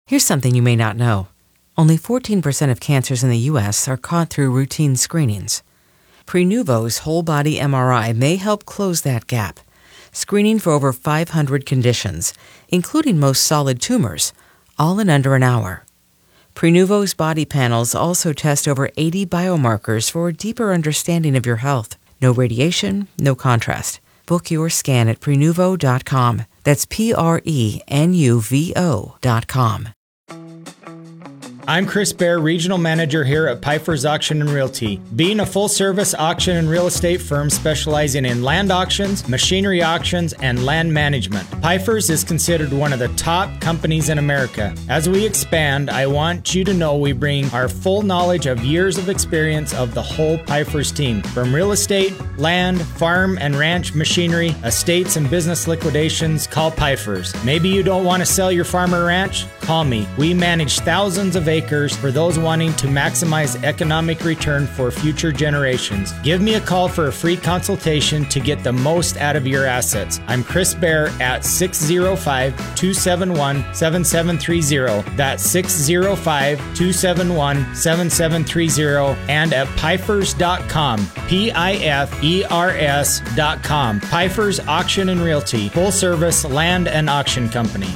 Here's something you may not know. Only 14% of cancers in the U.S. are caught through routine screenings. Prenuvo's whole-body MRI may help close that gap, screening for over 500 conditions, including most solid tumors, all in under an hour. Prenuvo's body panels also test over 80 biomarkers for a deeper understanding of your health. No radiation, no contrast. Book your scan at Prenuvo.com. That's Prenuvo.com. I'm Chris Baer, Regional Manager here at Pfeiffer's Auction and Realty. Being a full-service auction and real estate firm specializing in land auctions, machinery auctions, and land management, Pfeiffer's is considered one of the top companies in America. As we expand, I want you to know we bring our full knowledge of years of experience of the whole Pfeiffer's team. From real estate, land, farm, and ranch machinery, estates, and business liquidations, call Pfeiffer's. Maybe you don't want to sell your farm or ranch? Call me. We manage thousands of acres for those wanting to maximize economic return for future generations. Give me a call for a free consultation to get the most out of your assets. I'm Chris Baer at 605-271-7730. That's 605-271-7730 and at Pfeiffer's.com. Pifers.com. Pfeiffer's Auction and Realty, full service land and auction company.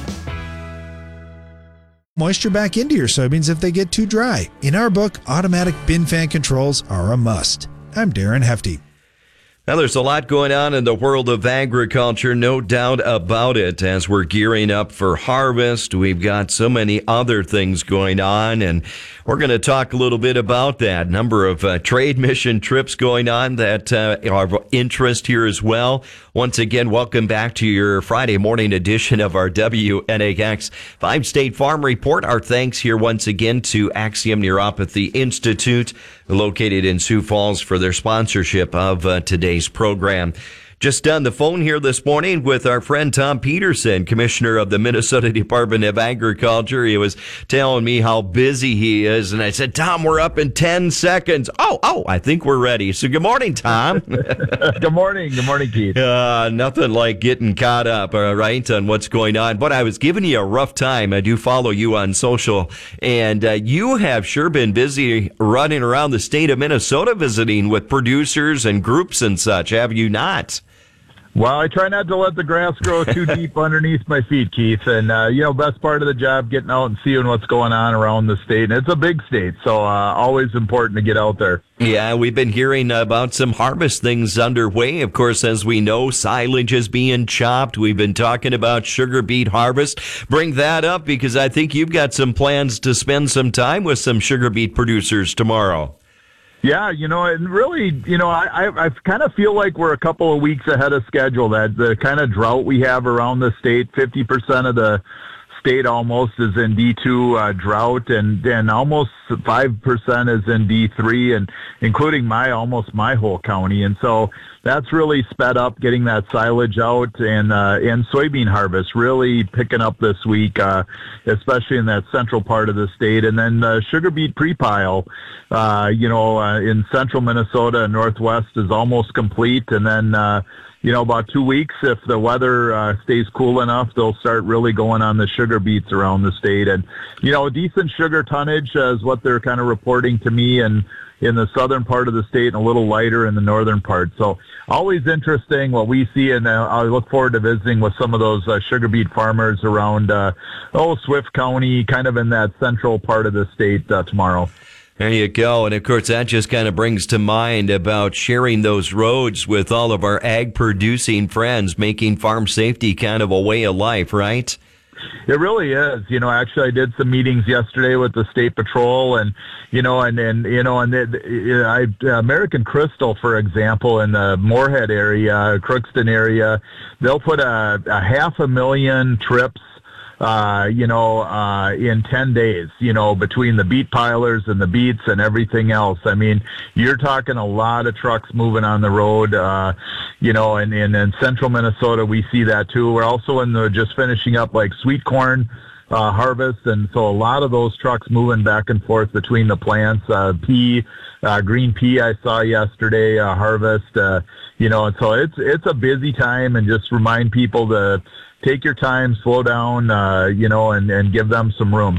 Moisture back into your soybeans if they get too dry. In our book, automatic bin fan controls are a must. I'm Darren Hefty. Now, there's a lot going on in the world of agriculture, no doubt about it. As we're gearing up for harvest, we've got so many other things going on, and we're going to talk a little bit about that. Number of trade mission trips going on that are of interest here as well. Once again, welcome back to your Friday morning edition of our WNAX 5-State Farm Report. Our thanks here once again to Axiom Neuropathy Institute, located in Sioux Falls, for their sponsorship of today's program. Just on the phone here this morning with our friend Tom Peterson, Commissioner of the Minnesota Department of Agriculture. He was telling me how busy he is, and I said, Tom, we're up in 10 seconds. Oh, I think we're ready. So good morning, Tom. Good morning, Keith. Nothing like getting caught up, right, on what's going on. But I was giving you a rough time. I do follow you on social, and you have sure been busy running around the state of Minnesota visiting with producers and groups and such, have you not? Well, I try not to let the grass grow too deep underneath my feet, Keith. And, best part of the job, getting out and seeing what's going on around the state. And it's a big state, so always important to get out there. Yeah, we've been hearing about some harvest things underway. Of course, as we know, silage is being chopped. We've been talking about sugar beet harvest. Bring that up because I think you've got some plans to spend some time with some sugar beet producers tomorrow. Yeah, and really, I kind of feel like we're a couple of weeks ahead of schedule. That the kind of drought we have around the state, 50% of the state almost is in D2 drought, and almost 5% is in D3, and including my whole county. And so that's really sped up getting that silage out, and soybean harvest really picking up this week, especially in that central part of the state. And then sugar beet pre-pile, in central Minnesota and Northwest is almost complete. And then, about 2 weeks, if the weather stays cool enough, they'll start really going on the sugar beets around the state. And, decent sugar tonnage is what they're kind of reporting to me, and in the southern part of the state and a little lighter in the northern part. So always interesting what we see, and I look forward to visiting with some of those sugar beet farmers around Swift County, kind of in that central part of the state tomorrow. There you go. And, of course, that just kind of brings to mind about sharing those roads with all of our ag-producing friends, making farm safety kind of a way of life, right? It really is. Actually, I did some meetings yesterday with the State Patrol, and American Crystal, for example, in the Moorhead area, Crookston area, they'll put a 500,000 trips in 10 days, between the beet pilers and the beets and everything else. I mean, you're talking a lot of trucks moving on the road, and in central Minnesota, we see that too. We're also just finishing up like sweet corn harvest, and so a lot of those trucks moving back and forth between the plants. Green pea I saw yesterday harvest, and so it's a busy time, and just remind people to take your time, slow down, and give them some room.